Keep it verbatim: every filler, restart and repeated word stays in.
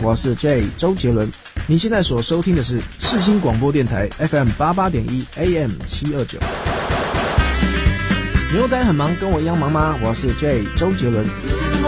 我是 J 周杰伦。你现在所收听的是世新广播电台 F M 八八点一 A M 七二九。牛仔很忙，跟我一样忙吗？我是 J 周杰伦。